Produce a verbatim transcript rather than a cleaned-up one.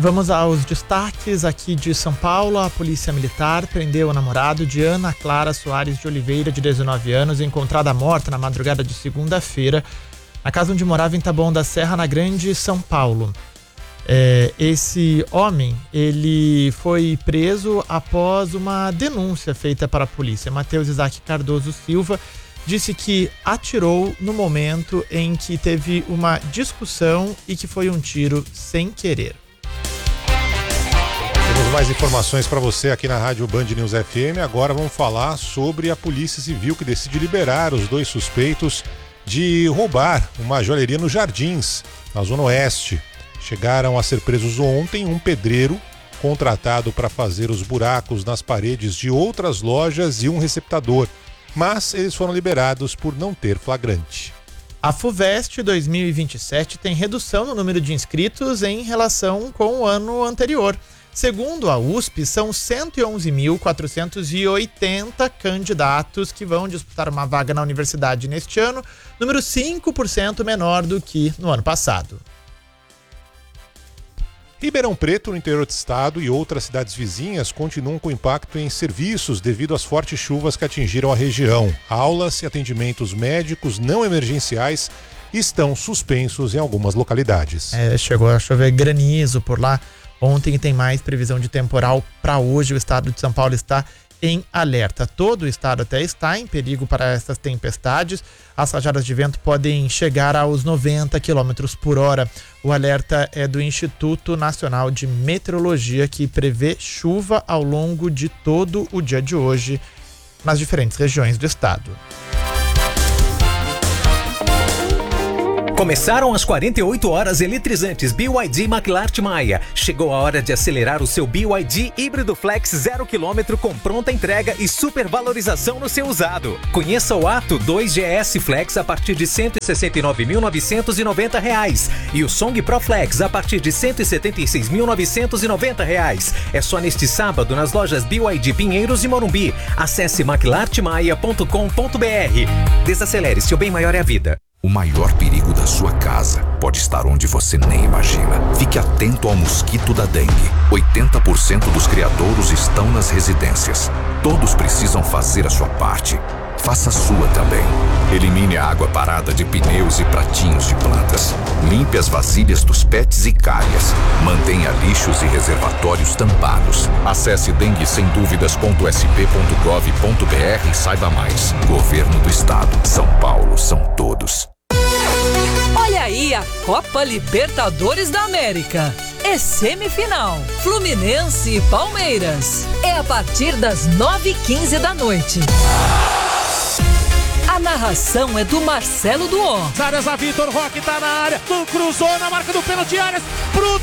Vamos aos destaques aqui de São Paulo. A polícia militar prendeu o namorado de Ana Clara Soares de Oliveira, de dezenove anos, encontrada morta na madrugada de segunda-feira, na casa onde morava em Taboão da Serra, na Grande São Paulo. É, esse homem, ele foi preso após uma denúncia feita para a polícia. Matheus Isaac Cardoso Silva disse que atirou no momento em que teve uma discussão e que foi um tiro sem querer. Temos mais informações para você aqui na Rádio Band News F M. Agora vamos falar sobre a Polícia Civil, que decide liberar os dois suspeitos de roubar uma joalheria nos Jardins, na Zona Oeste. Chegaram a ser presos ontem um pedreiro contratado para fazer os buracos nas paredes de outras lojas e um receptador, mas eles foram liberados por não ter flagrante. A FUVEST dois mil e vinte e sete tem redução no número de inscritos em relação com o ano anterior. Segundo a U S P, são cento e onze mil quatrocentos e oitenta candidatos que vão disputar uma vaga na universidade neste ano, número cinco por cento menor do que no ano passado. Ribeirão Preto, no interior do estado, e outras cidades vizinhas continuam com impacto em serviços devido às fortes chuvas que atingiram a região. Aulas e atendimentos médicos não emergenciais estão suspensos em algumas localidades. É, chegou a chover granizo por lá. Ontem tem mais previsão de temporal para hoje. O estado de São Paulo está em alerta. Todo o estado até está em perigo para essas tempestades. As rajadas de vento podem chegar aos noventa quilômetros por hora. O alerta é do Instituto Nacional de Meteorologia, que prevê chuva ao longo de todo o dia de hoje nas diferentes regiões do estado. Começaram as quarenta e oito horas eletrizantes B Y D McLart Maia. Chegou a hora de acelerar o seu B Y D híbrido flex zero quilômetro com pronta entrega e supervalorização no seu usado. Conheça o Ato dois G S Flex a partir de cento e sessenta e nove mil novecentos e noventa reais e o Song Pro Flex a partir de cento e setenta e seis mil novecentos e noventa reais. É só neste sábado nas lojas B Y D Pinheiros e Morumbi. Acesse maquilart maia ponto com ponto b r. Desacelere, seu bem maior é a vida. O maior perigo da sua casa pode estar onde você nem imagina. Fique atento ao mosquito da dengue. oitenta por cento dos criadouros estão nas residências. Todos precisam fazer a sua parte. Faça a sua também. Elimine a água parada de pneus e pratinhos de plantas. Limpe as vasilhas dos pets e calhas. Mantenha lixos e reservatórios tampados. Acesse dengue sem dúvidas ponto s p ponto gov ponto b r e saiba mais. Governo do Estado. São Paulo são todos. Olha aí a Copa Libertadores da América. É semifinal. Fluminense e Palmeiras. É a partir das nove e quinze da noite. A narração é do Marcelo Duó. Áreas a Vitor Roque tá na área. Cruzou na marca do pênalti, áreas pro